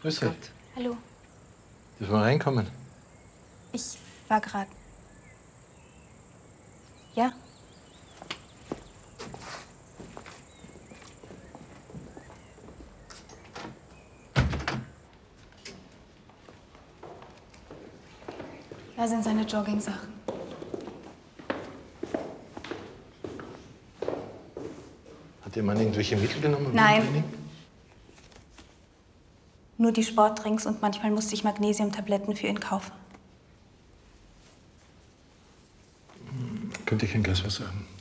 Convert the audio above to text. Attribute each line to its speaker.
Speaker 1: Grüß euch.
Speaker 2: Hallo.
Speaker 1: Dürfen wir reinkommen?
Speaker 2: Ich war gerade. Ja? Da sind seine Jogging-Sachen.
Speaker 1: Hat Ihr Mann irgendwelche Mittel genommen?
Speaker 2: Nein.
Speaker 1: Training?
Speaker 2: Nur die Sportdrinks und manchmal musste ich Magnesiumtabletten für ihn kaufen.
Speaker 1: Könnte ich ein Glas Wasser haben?